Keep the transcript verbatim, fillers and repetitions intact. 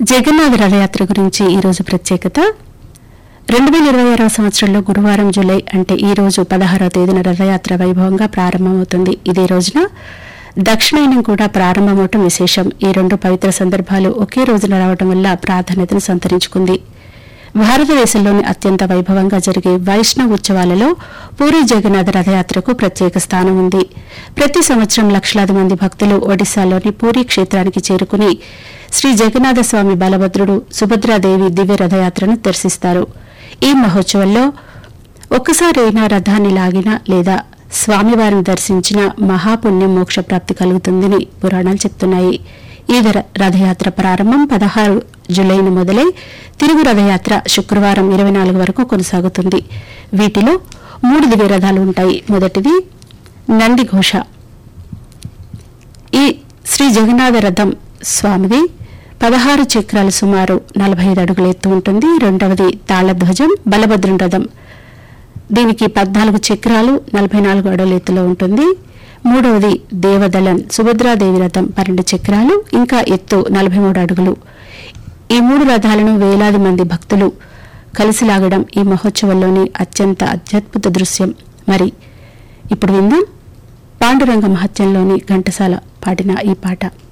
జగన్నాథ రథయాత్ర గురించి ఈరోజు ప్రత్యేకత. రెండు వేల ఇరవై ఆరవ సంవత్సరంలో గురువారం జూలై అంటే ఈ రోజు పదహారవ తేదీన రథయాత్ర వైభవంగా ప్రారంభమవుతుంది. ఇదే రోజున దక్షిణాయనం కూడా ప్రారంభమవటం విశేషం. ఈ రెండు పవిత్ర సందర్భాలు ఒకే రోజున రావడం వల్ల ప్రాధాన్యతను సంతరించుకుంది. భారతదేశంలోని అత్యంత వైభవంగా జరిగే వైష్ణవ ఉత్సవాలలో పూరీ జగన్నాథ రథయాత్రకు ప్రత్యేక స్థానం ఉంది. ప్రతి సంవత్సరం లక్షలాది మంది భక్తులు ఒడిశాలోని పూరీ క్షేత్రానికి చేరుకుని శ్రీ జగన్నాథ స్వామి, బలభద్రుడు, సుభద్రాదేవి దివ్య రథయాత్రను దర్శిస్తారు. ఈ మహోత్సవంలో ఒక్కసారైనా రథాన్ని లాగిన లేదా స్వామివారిని దర్శించిన మహాపుణ్యం, మోక్షప్రాప్తి కలుగుతుందని పురాణాలు చెప్తున్నాయి. ఈ రథయాత్ర ప్రారంభం పదహారు జులైను మొదలై తిరుగు రథయాత్ర శుక్రవారం ఇరవై నాలుగు వరకు కొనసాగుతుంది. వీటిలో మూడు దివ్య రథాలు ఉంటాయి. మొదటిది నందిఘోష. ఈ శ్రీ జగన్నాథ రథం స్వామిది పదహారు చక్రాలు, సుమారు నలభై ఐదు అడుగుల ఎత్తు ఉంటుంది. రెండవది తాళధ్వజం, బలభద్రుని రథం. దీనికి పద్నాలుగు చక్రాలు, నలభై నాలుగు అడుగుల ఎత్తులో ఉంటుంది. మూడవది దేవదళన్, సుభద్రాదేవి రథం, పన్నెండు చక్రాలు, ఇంకా ఎత్తు నలభై మూడు అడుగులు. ఈ మూడు రథాలను వేలాది మంది భక్తులు కలిసి లాగడం ఈ మహోత్సవంలోని అత్యంత అత్యద్భుత దృశ్యం. మరి ఇప్పుడు విందాం పాండురంగ మహత్యంలోని ఘంటసాల పాడిన ఈ పాట.